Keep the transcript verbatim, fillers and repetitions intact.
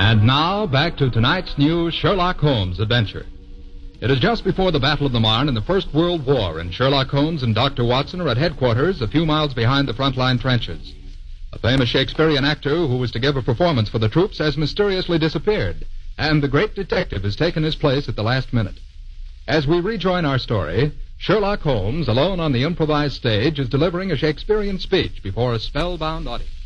And now, back to tonight's new Sherlock Holmes adventure. It is just before the Battle of the Marne in the First World War, and Sherlock Holmes and Doctor Watson are at headquarters a few miles behind the front-line trenches. A famous Shakespearean actor who was to give a performance for the troops has mysteriously disappeared, and the great detective has taken his place at the last minute. As we rejoin our story, Sherlock Holmes, alone on the improvised stage, is delivering a Shakespearean speech before a spellbound audience.